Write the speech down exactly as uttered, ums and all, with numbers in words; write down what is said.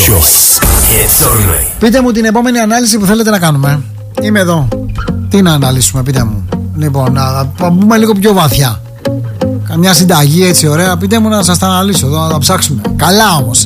Hits only. Πείτε μου την επόμενη ανάλυση που θέλετε να κάνουμε. Είμαι εδώ. Τι να αναλύσουμε, πείτε μου. Λοιπόν, να πούμε λίγο πιο βαθιά. Καμιά συνταγή έτσι ωραία. Πείτε μου να σας τα αναλύσω εδώ, να τα ψάξουμε. Καλά όμως.